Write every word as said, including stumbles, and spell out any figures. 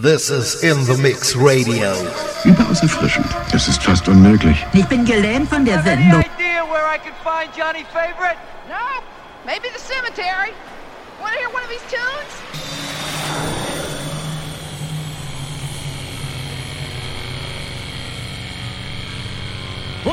This is In The Mix Radio. Überaus erfrischend. Das ist fast unmöglich. Ich bin gelähmt von der Sendung. Idea where I can find Johnny Favorite? No, maybe the cemetery. Want to hear one of these tunes?